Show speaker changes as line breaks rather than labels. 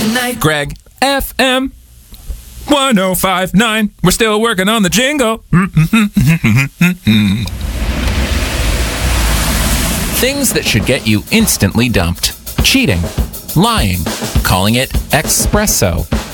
tonight.
Greg, FM 1059. We're still working on the jingle. Things that should get you instantly dumped. Cheating. Lying. Calling it espresso.